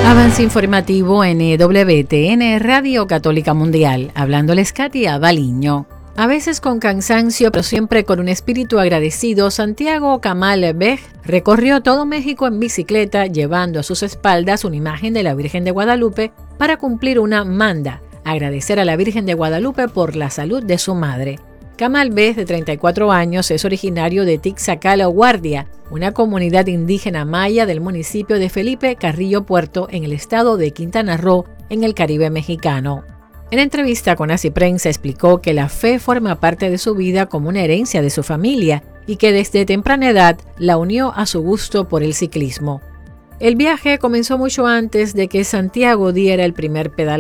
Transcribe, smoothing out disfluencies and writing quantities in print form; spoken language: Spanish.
Avance informativo en WTN Radio Católica Mundial. Hablándoles Katia Baliño. A veces con cansancio, pero siempre con un espíritu agradecido, Santiago Kamal Bej recorrió todo México en bicicleta, llevando a sus espaldas una imagen de la Virgen de Guadalupe para cumplir una manda, agradecer a la Virgen de Guadalupe por la salud de su madre. Kamal Bej, de 34 años, es originario de Tixacala Guardia, una comunidad indígena maya del municipio de Felipe Carrillo Puerto, en el estado de Quintana Roo, en el Caribe mexicano. En entrevista con Así Prensa explicó que la fe forma parte de su vida como una herencia de su familia y que desde temprana edad la unió a su gusto por el ciclismo. El viaje comenzó mucho antes de que Santiago diera el primer pedal